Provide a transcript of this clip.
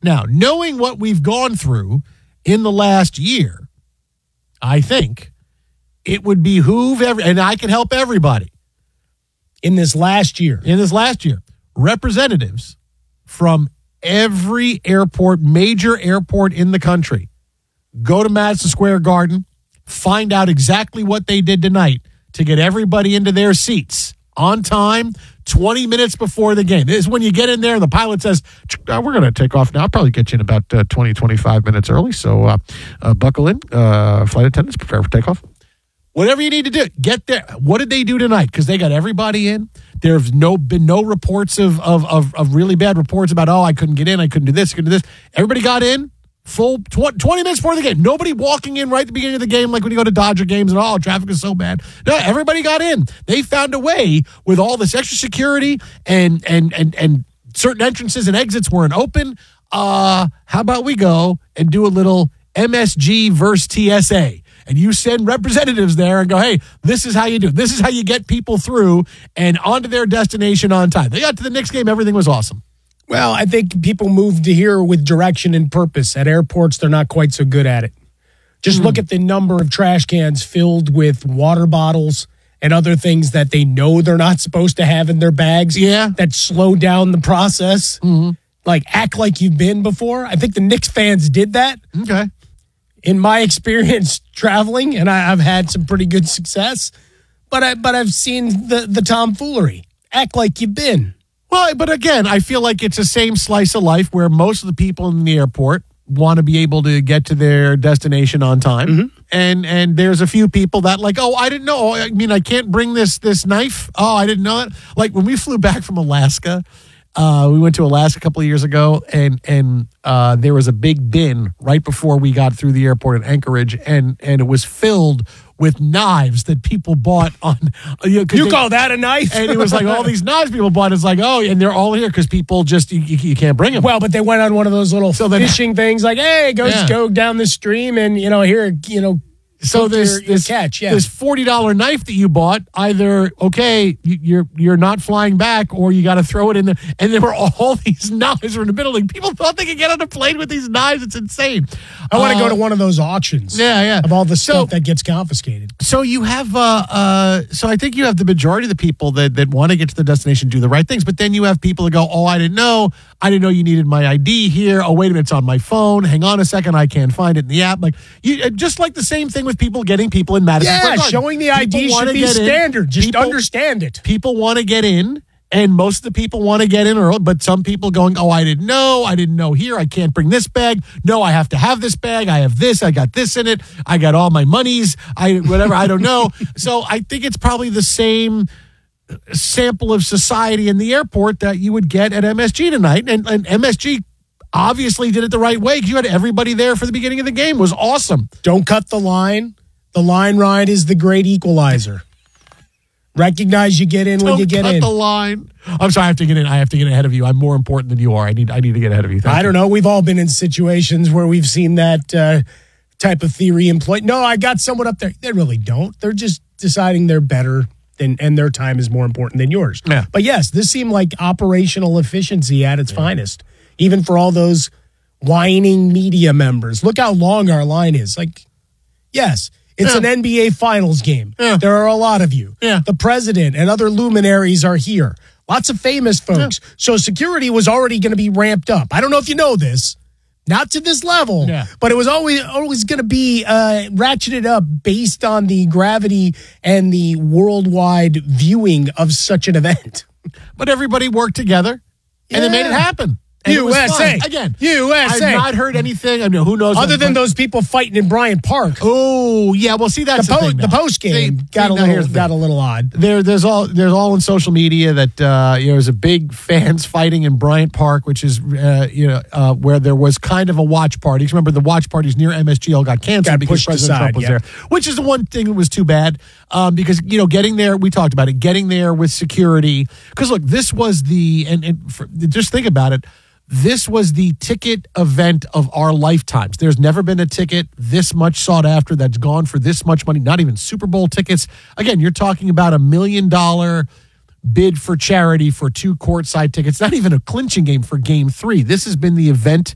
Now, knowing what we've gone through in the last year, I think it would behoove and I can help everybody. In this last year, representatives from every airport, major airport in the country, go to Madison Square Garden, find out exactly what they did tonight to get everybody into their seats on time, 20 minutes before the game. This is when you get in there and the pilot says, we're going to take off now. I'll probably get you in about 20, 25 minutes early. So buckle in. Flight attendants, prepare for takeoff. Whatever you need to do, get there. What did they do tonight? Because they got everybody in. There's been no reports of really bad reports about, I couldn't get in, I couldn't do this, couldn't do this. Everybody got in full 20 minutes before the game. Nobody walking in right at the beginning of the game like when you go to Dodger games and, traffic is so bad. No, everybody got in. They found a way with all this extra security and certain entrances and exits weren't open. How about we go and do a little MSG versus TSA? And you send representatives there and go, hey, this is how you do it. This is how you get people through and onto their destination on time. They got to the Knicks game. Everything was awesome. Well, I think people move to here with direction and purpose. At airports, they're not quite so good at it. Just look at the number of trash cans filled with water bottles and other things that they know they're not supposed to have in their bags. Yeah. That slow down the process. Mm-hmm. Like, act like you've been before. I think the Knicks fans did that. Okay. In my experience traveling, and I've had some pretty good success, but I've seen the tomfoolery. Act like you've been. Well, but again, I feel like it's the same slice of life where most of the people in the airport want to be able to get to their destination on time. Mm-hmm. And there's a few people that like, I didn't know. I mean, I can't bring this knife. I didn't know that. Like when we flew back from Alaska, we went to Alaska a couple of years ago, and there was a big bin right before we got through the airport in Anchorage, and it was filled with knives that people bought on. You call that a knife? And it was like all these knives people bought. It's like, and they're all here because people just, you can't bring them. Well, but they went on one of those little fishing things like, hey, go down the stream and, here, So this catch, this $40 knife that you bought, either you're not flying back, or you got to throw it in there. And there were all these knives were in the middle. Like people thought they could get on a plane with these knives. It's insane. I want to go to one of those auctions. Yeah. Of all the stuff that gets confiscated. So you have, so I think you have the majority of the people that want to get to the destination, do the right things. But then you have people that go, I didn't know you needed my ID here. Oh, wait a minute, it's on my phone. Hang on a second, I can't find it in the app. Like just like the same thing with people getting people in Madison Square Garden. Showing the ID should be standard. Just understand it. People want to get in, and most of the people want to get in early, but some people going, I didn't know here, I can't bring this bag. No, I have to have this bag. I have this, I got this in it. I got all my monies. I don't know. So I think it's probably the same sample of society in the airport that you would get at MSG tonight. And MSG obviously did it the right way because you had everybody there for the beginning of the game. It was awesome. Don't cut the line. The line ride is the great equalizer. Recognize you get in when you get in. Don't cut the line. I'm sorry, I have to get in. I have to get ahead of you. I'm more important than you are. I need to get ahead of you. I don't know. We've all been in situations where we've seen that type of theory employed. No, I got someone up there. They really don't. They're just deciding they're better and their time is more important than yours. Yeah. But yes, this seemed like operational efficiency at its finest, even for all those whining media members. Look how long our line is. Like, yes, it's an NBA Finals game. Yeah. There are a lot of you. Yeah. The president and other luminaries are here. Lots of famous folks. Yeah. So security was already going to be ramped up. I don't know if you know this. Not to this level, but it was always going to be ratcheted up based on the gravity and the worldwide viewing of such an event. But everybody worked together, and they made it happen. And USA. Again, USA. I've not heard anything. I mean, who knows? Other than those people fighting in Bryant Park. Oh, yeah. Well, see, that's the thing. The post game got a little odd. There's all on social media that there's a big fans fighting in Bryant Park, which is where there was kind of a watch party. Remember, the watch parties near MSG all got canceled because President Trump was there, which is the one thing that was too bad because getting there, we talked about it, getting there with security. Because look, this was just think about it. This was the ticket event of our lifetimes. There's never been a ticket this much sought after that's gone for this much money, not even Super Bowl tickets. Again, you're talking about $1 million bid for charity for 2 courtside tickets, not even a clinching game for Game 3. This has been the event